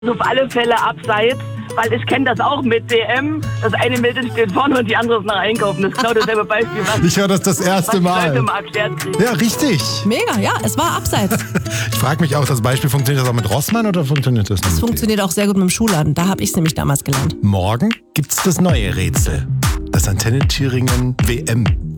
Auf alle Fälle abseits, weil ich kenne das auch mit DM. Das eine Mädel steht vorne und die andere ist nach Einkaufen. Das ist genau dasselbe Beispiel, was Ich höre das erste Mal. Leute mal erklärt kriegen. Ja, richtig. Mega, ja, es war abseits. Ich frage mich auch, das Beispiel, funktioniert das auch mit Rossmann oder funktioniert das nicht? Das funktioniert auch sehr gut mit dem Schuhladen. Da habe ich es nämlich damals gelernt. Morgen gibt's das neue Rätsel. Das Antenne Thüringen WM